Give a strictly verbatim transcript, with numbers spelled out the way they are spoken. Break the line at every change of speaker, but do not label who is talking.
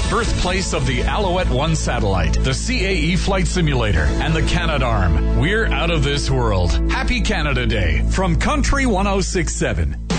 birthplace of the Alouette one satellite, the C A E flight simulator, and the Canadarm. We're out of this world. Happy Canada Day from Country one oh six point seven.